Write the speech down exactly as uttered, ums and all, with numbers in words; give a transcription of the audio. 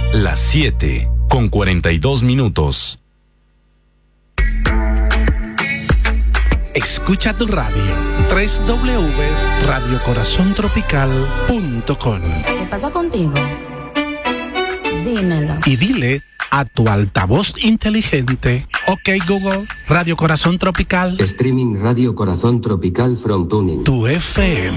las siete con cuarenta y dos minutos. Escucha tu radio. tres w punto radio corazón tropical punto com. ¿Qué pasa contigo? Dímelo. Y dile a tu altavoz inteligente: OK Google, Radio Corazón Tropical. Streaming Radio Corazón Tropical from Tuning. Tu F M.